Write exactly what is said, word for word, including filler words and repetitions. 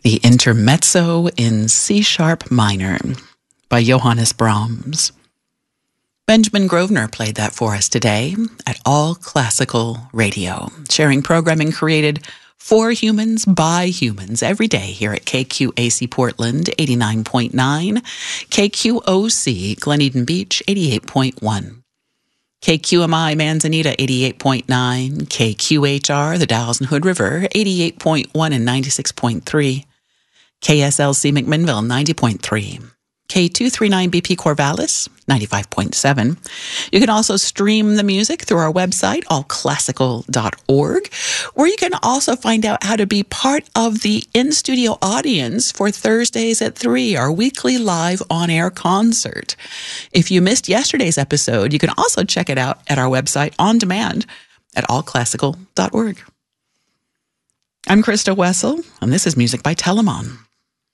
The Intermezzo in C-sharp minor by Johannes Brahms. Benjamin Grosvenor played that for us today at All Classical Radio, sharing programming created for humans by humans every day here at K Q A C Portland eighty-nine point nine, K Q O C Glen Eden Beach eighty-eight point one. K Q M I Manzanita eighty-eight point nine, K Q H R the Dalles and Hood River eighty-eight point one and ninety-six point three, K S L C McMinnville ninety point three, K two thirty-nine B P Corvallis ninety-five point seven. You can also stream the music through our website, all classical dot org, where you can also find out how to be part of the in-studio audience for Thursdays at three, our weekly live on-air concert. If you missed yesterday's episode, you can also check it out at our website on demand at all classical dot org. I'm Krista Wessel, and this is Music by Telemann.